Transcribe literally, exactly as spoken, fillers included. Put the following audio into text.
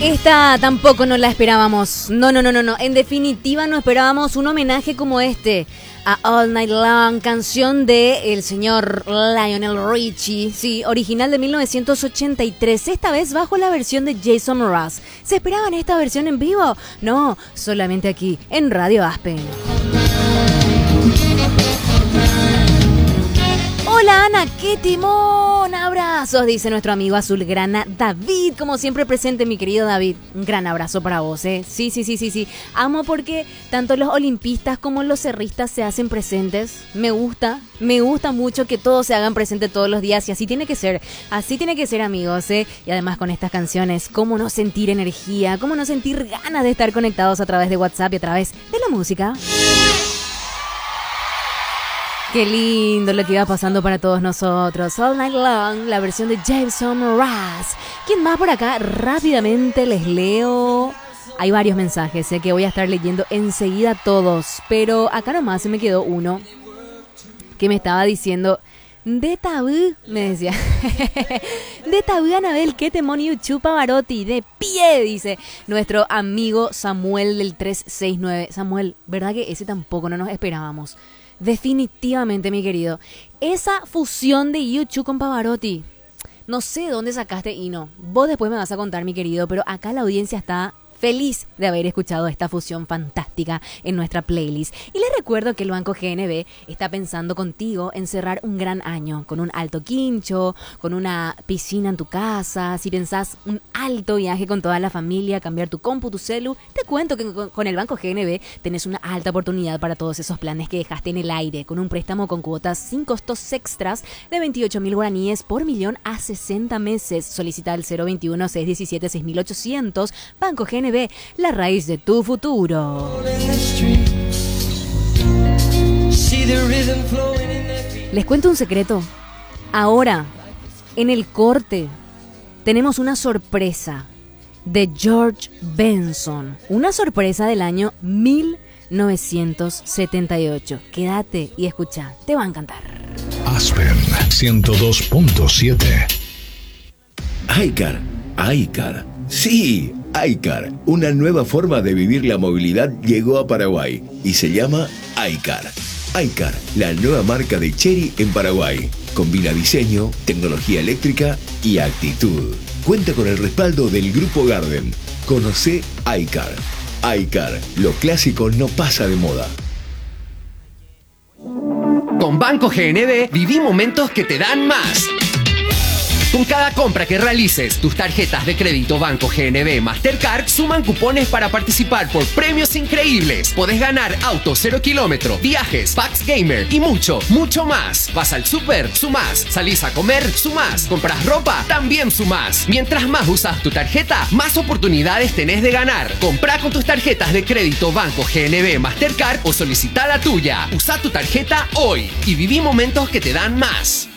Esta tampoco no la esperábamos. No, no, no, no, no. En definitiva no esperábamos un homenaje como este a All Night Long, canción de el señor Lionel Richie, sí, original de mil novecientos ochenta y tres, esta vez bajo la versión de Jason Mraz. ¿Se esperaban esta versión en vivo? No, solamente aquí en Radio Aspen. Hola Ana, qué timón, abrazos, dice nuestro amigo azulgrana David, como siempre presente, mi querido David. Un gran abrazo para vos, ¿eh? Sí, sí, sí, sí, sí. Amo porque tanto los olimpistas como los cerristas se hacen presentes. Me gusta, me gusta mucho que todos se hagan presentes todos los días y así tiene que ser, así tiene que ser, amigos, ¿eh? Y además con estas canciones, cómo no sentir energía, cómo no sentir ganas de estar conectados a través de WhatsApp y a través de la música. Qué lindo lo que iba pasando para todos nosotros. All Night Long, la versión de Jason Mraz. ¿Quién más por acá? Rápidamente les leo. Hay varios mensajes, sé que voy a estar leyendo enseguida todos, pero acá nomás se me quedó uno que me estaba diciendo: de tabú, me decía. De tabú, Anabel, qué temón YouTube Pavarotti. De pie, dice nuestro amigo Samuel del tres seis nueve. Samuel, ¿verdad que ese tampoco no nos esperábamos? Definitivamente, mi querido. Esa fusión de YouTube con Pavarotti, no sé dónde sacaste y no. Vos después me vas a contar, mi querido, pero acá la audiencia está feliz de haber escuchado esta fusión fantástica en nuestra playlist. Y les recuerdo que el Banco G N B está pensando contigo en cerrar un gran año con un alto quincho, con una piscina en tu casa. Si pensás un alto viaje con toda la familia, cambiar tu compu, tu celu, te cuento que con el Banco G N B tenés una alta oportunidad para todos esos planes que dejaste en el aire, con un préstamo con cuotas sin costos extras de veintiocho mil guaraníes por millón a sesenta meses. Solicita el cero veintiuno, seiscientos diecisiete, seis mil ochocientos. Banco G N B, la raíz de tu futuro. Les cuento un secreto. Ahora, en el corte, tenemos una sorpresa de George Benson. Una sorpresa del año mil novecientos setenta y ocho. Quédate y escucha, te va a encantar. Aspen ciento dos punto siete. iCar, iCar. Sí, iCar, una nueva forma de vivir la movilidad llegó a Paraguay y se llama iCar. iCar, la nueva marca de Chery en Paraguay. Combina diseño, tecnología eléctrica y actitud. Cuenta con el respaldo del Grupo Garden. Conoce iCar. iCar, lo clásico no pasa de moda. Con Banco G N B viví momentos que te dan más. Con cada compra que realices, tus tarjetas de crédito Banco G N B Mastercard suman cupones para participar por premios increíbles. Podés ganar auto cero kilómetro, viajes, packs gamer y mucho, mucho más. Vas al súper, sumás. Salís a comer, sumás. Compras ropa, también sumás. Mientras más usas tu tarjeta, más oportunidades tenés de ganar. Comprá con tus tarjetas de crédito Banco G N B Mastercard o solicitá la tuya. Usá tu tarjeta hoy y viví momentos que te dan más.